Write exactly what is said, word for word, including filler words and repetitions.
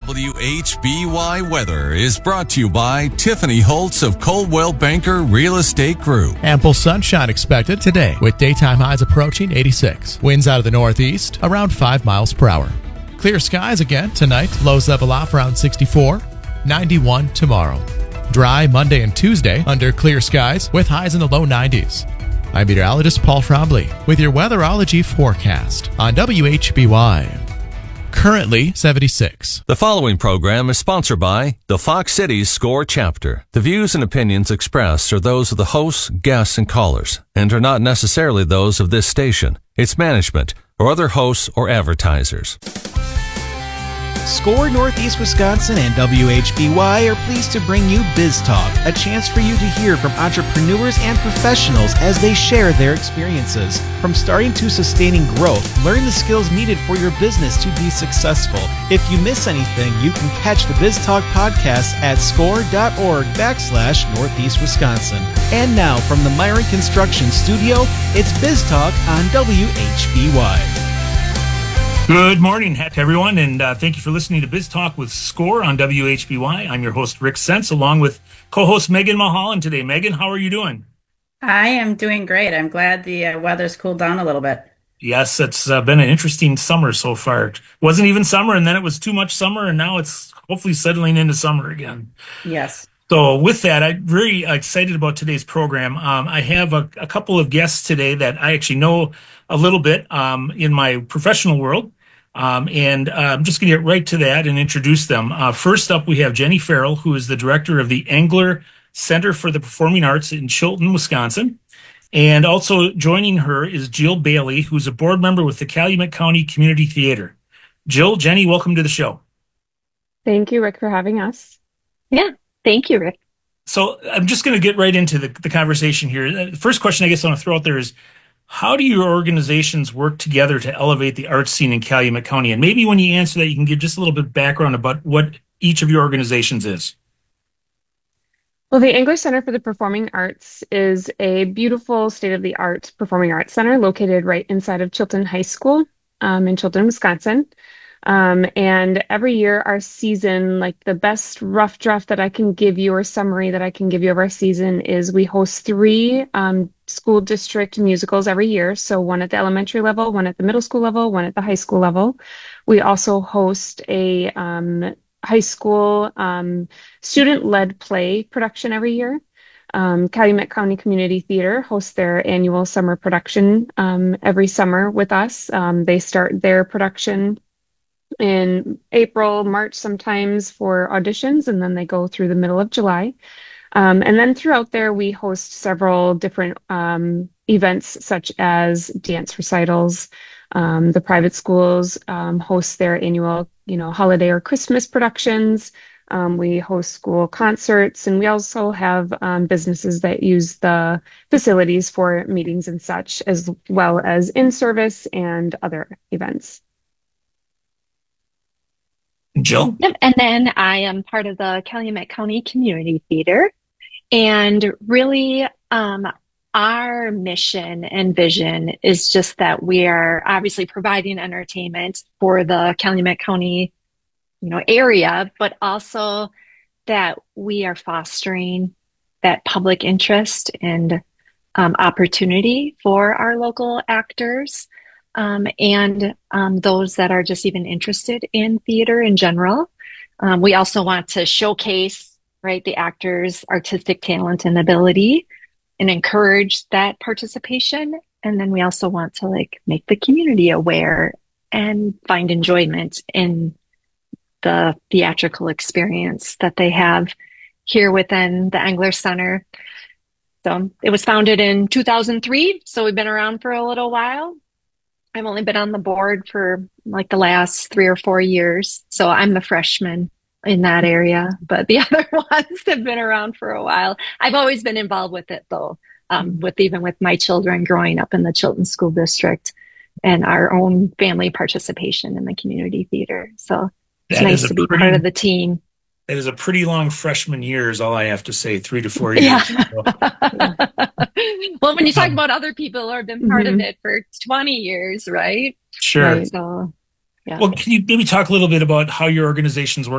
W H B Y weather is brought to you by Tiffany Holtz of Coldwell Banker Real Estate Group. Ample sunshine expected today with daytime highs approaching eighty-six. Winds out of the northeast around five miles per hour. Clear skies again tonight. Lows level off around sixty-four. ninety-one tomorrow. Dry Monday and Tuesday under clear skies with highs in the low nineties. I'm meteorologist Paul Trombley with your weatherology forecast on W H B Y. Currently seventy-six. The following program is sponsored by the Fox Cities SCORE chapter. The views and opinions expressed are those of the hosts, guests, and callers, and are not necessarily those of this station, its management, or other hosts or advertisers. SCORE Northeast Wisconsin and W H B Y are pleased to bring you Biz Talk, a chance for you to hear from entrepreneurs and professionals as they share their experiences. From starting to sustaining growth, learn the skills needed for your business to be successful. If you miss anything, you can catch the Biz Talk podcast at score.org backslash Northeast Wisconsin. And now from the Myron Construction Studio, it's Biz Talk on W H B Y. Good morning to everyone, and uh, thank you for listening to Biz Talk with SCORE on W H B Y. I'm your host, Rick Sense, along with co-host Megan Mulholland today. Megan, how are you doing? I am doing great. I'm glad the uh, weather's cooled down a little bit. Yes, it's uh, been an interesting summer so far. It wasn't even summer, and then it was too much summer, and now it's hopefully settling into summer again. Yes. So with that, I'm very excited about today's program. Um, I have a, a couple of guests today that I actually know a little bit um, in my professional world. Um, and uh, I'm just going to get right to that and introduce them. Uh, first up, we have Jenny Farrell, who is the director of the Engler Center for the Performing Arts in Chilton, Wisconsin. And also joining her is Jill Bailey, who's a board member with the Calumet County Community Theater. Jill, Jenny, welcome to the show. Thank you, Rick, for having us. Yeah, thank you, Rick. So I'm just going to get right into the, the conversation here. The first question I guess I want to throw out there is, how do your organizations work together to elevate the arts scene in Calumet County? And maybe when you answer that, you can give just a little bit of background about what each of your organizations is. Well, the Engler Center for the Performing Arts is a beautiful state-of-the-art performing arts center located right inside of Chilton High School um, in Chilton, Wisconsin. Um, and every year our season, like the best rough draft that I can give you or summary that I can give you of our season is we host three um, school district musicals every year. So one at the elementary level, one at the middle school level, one at the high school level. We also host a um, high school um, student-led play production every year. Um, Calumet County Community Theater hosts their annual summer production um, every summer with us. Um, they start their production in April, March sometimes for auditions, and then they go through the middle of July. Um, and then throughout there, we host several different um, events such as dance recitals. Um, the private schools um, host their annual, you know, holiday or Christmas productions. Um, we host school concerts, and we also have um, businesses that use the facilities for meetings and such, as well as in-service and other events. Jill? Yep. And then I am part of the Calumet County Community Theater. And really, um, our mission and vision is just that we are obviously providing entertainment for the Calumet County, you know, area, but also that we are fostering that public interest and um, opportunity for our local actors. Um, and um, those that are just even interested in theater in general. Um, we also want to showcase, right, the actors' artistic talent and ability and encourage that participation. And then we also want to like make the community aware and find enjoyment in the theatrical experience that they have here within the Engler Center. So it was founded in two thousand three, so we've been around for a little while. I've only been on the board for like the last three or four years. So I'm the freshman in that area, but the other ones have been around for a while. I've always been involved with it though, um, with even with my children growing up in the Chilton School District and our own family participation in the community theater. So it's that nice to be pretty, part of the team. It is a pretty long freshman year is all I have to say, three to four years. Yeah. So. Well, when you talk about other people who have been part mm-hmm. of it for twenty years, right? Sure. Right, so, yeah. Well, can you maybe talk a little bit about how your organizations work